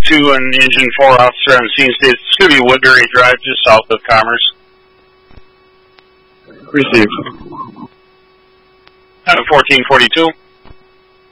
2 and Engine 4 officer on scene state. It's going to be Woodbury Drive, just south of Commerce. Received. 1442.